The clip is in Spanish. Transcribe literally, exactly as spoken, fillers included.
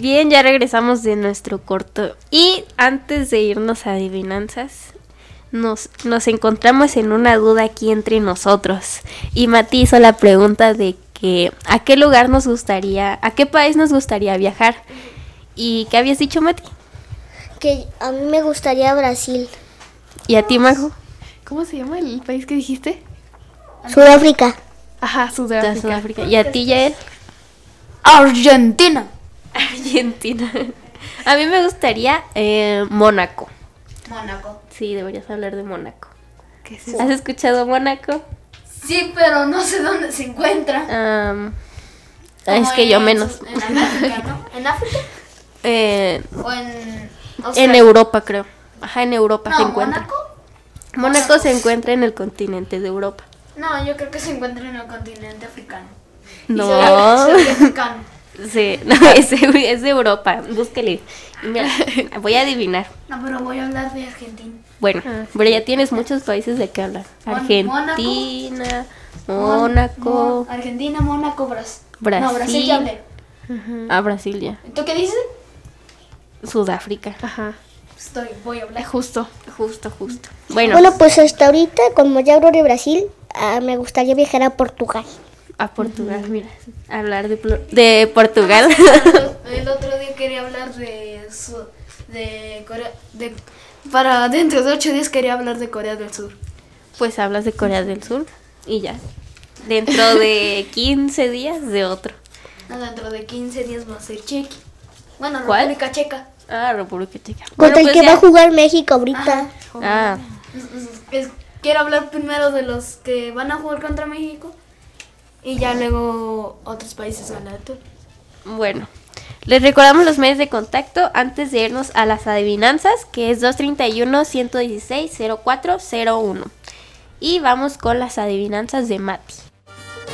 Bien, ya regresamos de nuestro corto. Y antes de irnos a adivinanzas, nos, nos encontramos en una duda aquí entre nosotros. Y Mati hizo la pregunta de que ¿a qué lugar nos gustaría, a qué país nos gustaría viajar? ¿Y qué habías dicho, Mati? Que a mí me gustaría Brasil. ¿Y a ti, Majo? ¿Cómo se llama el país que dijiste? Sudáfrica. Ajá, Sudáfrica. De Sudáfrica. ¿Y a ti, Yael? Argentina. Argentina. A mí me gustaría eh, Mónaco. Mónaco. Sí, deberías hablar de Mónaco. ¿Qué es eso? ¿Has escuchado Mónaco? Sí, pero no sé dónde se encuentra. Um, Como es que yo en- menos. En África, ¿no? ¿En África? Eh, ¿O en en Australia? Europa, creo. Ajá, en Europa No, se encuentra. ¿Mónaco? Mónaco Mónaco. se encuentra en el continente de Europa. No, yo creo que se encuentra en el continente africano. Y No. soy- soy africano. Sí, no, es, de- es de Europa. Búsquele. Y mira, voy a adivinar. No, pero voy a hablar de Argentina. Bueno, Ah, pero ya tienes muchos países de qué hablar. Mon- Argentina, Mon- Mónaco, Mon- Argentina, Mónaco, Brasil. Brasil. No, Brasil ya hablé. ah, Brasil ya. ¿Tú qué dices? Sudáfrica. Ajá. Estoy, voy a hablar. Justo. Justo, justo. Bueno, Bueno, pues hasta ahorita, como ya hablo de Brasil, ah, me gustaría viajar a Portugal. a Portugal, mira. Hablar de, plo- de Portugal. El otro día quería hablar de su- de Corea de para dentro de ocho días quería hablar de Corea del Sur. Pues hablas de Corea del Sur y ya. Dentro de quince días de otro. No, dentro de quince días va a ser Chequi. Bueno, ¿Cuál? República Checa. Ah, República Checa. Contra Bueno, el pues que ya. va a jugar México ahorita. Ah, Es- quiero hablar primero de los que van a jugar contra México y ya luego otros países van a tú. bueno. Les recordamos los medios de contacto antes de irnos a las adivinanzas, que es dos treinta y uno, ciento dieciséis, cero cuatro cero uno. Y vamos con las adivinanzas de Mati.